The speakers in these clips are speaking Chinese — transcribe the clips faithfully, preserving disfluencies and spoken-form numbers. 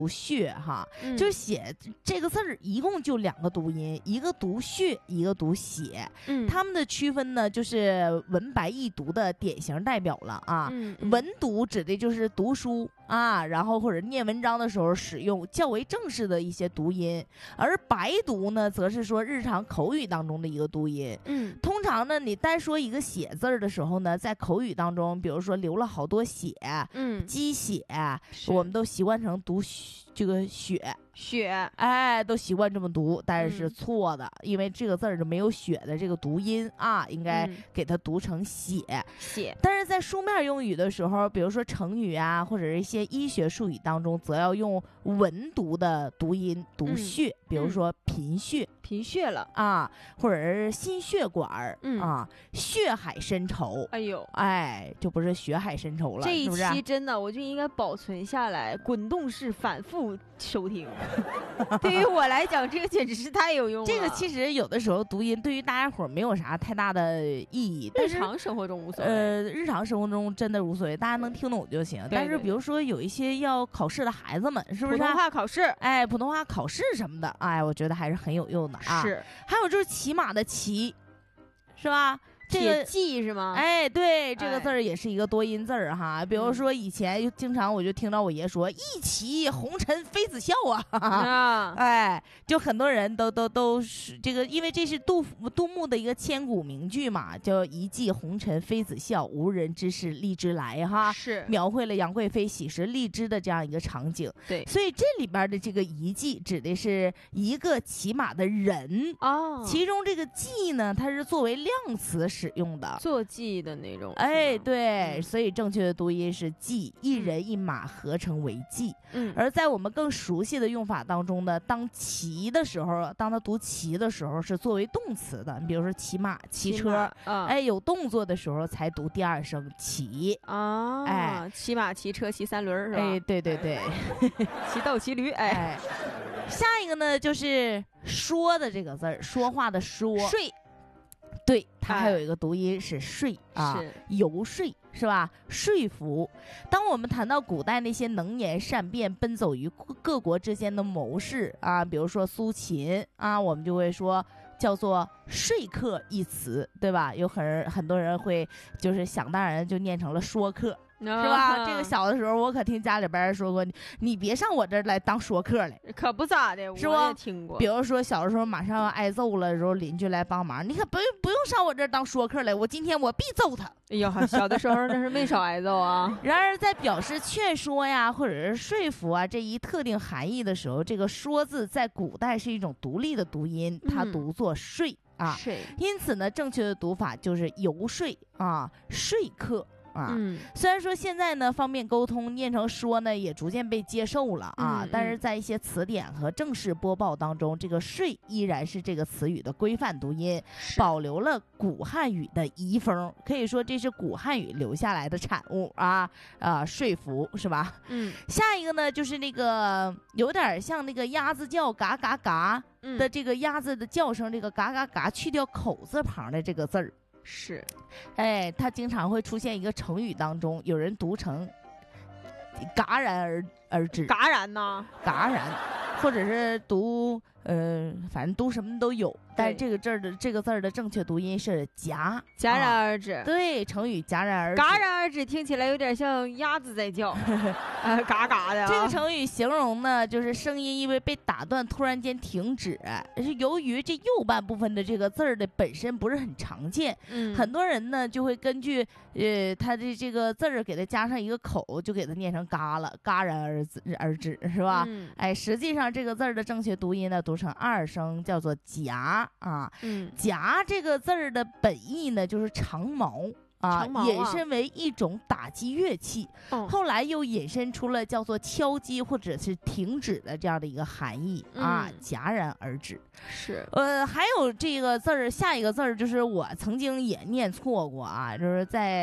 血哈， 嗯、 就是写这个字儿一共就两个读音，一个读血，一个读血。 嗯， 他们的区分呢，就是文白异读的典型代表了啊。 嗯嗯、 文读指的就是读书啊，然后或者念文章的时候使用较为正式的一些读音，而白读呢，则是说日常口语当中的一个读音。 嗯， 通常呢，你单说一个血字儿的时候呢，在口语当中，比如说流了好多血， 嗯， 鸡血，我们都习惯成读这个血。 血， 哎，都习惯这么读，但是是嗯错的，因为这个字儿是没有血的这个读音啊，应该嗯给它读成血。 血， 但是在书面用语的时候，比如说成语啊，或者是一些医学术语当中，则要用文读的读音读嗯血，比如说贫血。 贫血了啊，或者是心血管儿、 嗯、 啊，血海深仇， 哎呦， 哎，就不是血海深仇了。 这一是不是期真的我就应该保存下来，滚动式反复收听。对于我来讲，这个简直是太有用了。 这个其实有的时候读音对于大家伙儿没有啥太大的意义，但是日常生活中无所谓。 呃，日常生活中真的无所谓，大家能听懂就行。 对对但是比如说有一些要考试的孩子们，是不是？ 普通话考试， 哎，普通话考试什么的，哎，我觉得还是很有用的啊。 是。 还有就是骑马的骑，是吧？这个记是吗？ 哎，对，这个字儿也是一个多音字儿哈。哎、比如说以前经常我就听到我爷说“一骑红尘妃子笑”啊，啊哎，就很多人都都都是这个，因为这是杜杜牧的一个千古名句嘛，叫“一骑红尘妃子笑，无人知是荔枝来”哈， 是描绘了杨贵妃喜食荔枝的这样一个场景。 对， 所以这里边的这个一骑指的是一个骑马的人哦， 其中这个骑呢，它是作为量词使用的， 坐骑的那种。 哎，对、 嗯， 所以正确的读音是骑，一人一马合成为骑。 嗯， 而在我们更熟悉的用法当中呢，当骑的时候，当他读骑的时候是作为动词的，你比如说骑马、骑车， 啊、 哎，有动作的时候才读第二声骑啊， 哎， 骑马、骑车、骑三轮是吧？ 哎，对对对， 骑斗、骑驴，哎。 哎下一个呢，就是说的这个字儿，说话的说， 睡， 对，它还有一个读音是睡、 哎、 啊，游说是吧？说服。当我们谈到古代那些能言善辩、奔走于各国之间的谋士啊，比如说苏秦啊，我们就会说叫做说客一词，对吧？有很很多人会就是想当然就念成了说客。是吧？这个小的时候，我可听家里边说过，你你别上我这儿来当说客来， 可不咋的， 是我也听过。 比如说小的时候马上要挨揍了，时候邻居来帮忙，你可不用不用上我这儿当说客来，我今天我必揍他。 哎呀，小的时候那是没少挨揍啊。 然而在表示劝说呀，或者是说服啊这一特定含义的时候，这个说字在古代是一种独立的读音，它读作说、嗯、啊，因此呢，正确的读法就是游说啊，说客。啊、 嗯， 虽然说现在呢方便沟通，念成说呢也逐渐被接受了啊、 嗯， 但是在一些词典和正式播报当中，这个说依然是这个词语的规范读音，保留了古汉语的遗风，可以说这是古汉语留下来的产物啊啊，说服是吧？ 嗯， 下一个呢就是那个有点像那个鸭子叫嘎嘎嘎的这个鸭子的叫声，这个嘎嘎嘎去掉口字旁的这个字儿。 是， 哎，它经常会出现一个成语当中，有人读成戛然而而止， 戛然呢， 戛然，或者是读呃，反正读什么都有。但是这个字儿的这个字儿的正确读音是戛， 戛然而止。 啊、对，成语戛然而止。 戛然而止听起来有点像鸭子在叫，呃，嘎嘎的、啊。 这个成语形容呢，就是声音因为被打断，突然间停止，是由于这右半部分的这个字儿的本身不是很常见， 嗯， 很多人呢就会根据呃它的这个字儿给它加上一个口，就给它念成嘎了，戛然而止而止，是吧？ 嗯、 哎，实际上这个字儿的正确读音呢，读成二声，叫做夹啊。 嗯， 夹这个字儿的本意呢，就是长矛。啊， 啊引申为一种打击乐器、 哦， 后来又引申出了叫做敲击或者是停止的这样的一个含义、 嗯、 啊，戛然而止。 是， 呃，还有这个字儿，下一个字儿就是我曾经也念错过啊，就是在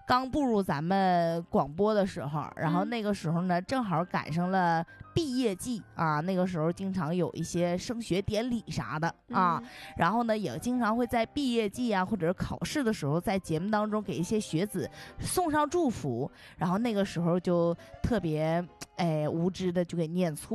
刚步入咱们广播的时候，然后那个时候呢，正好赶上了毕业季啊，那个时候经常有一些升学典礼啥的啊， 嗯然后呢，也经常会在毕业季啊或者是考试的时候，在节目当中给一些学子送上祝福，然后那个时候就特别哎无知的就给念错。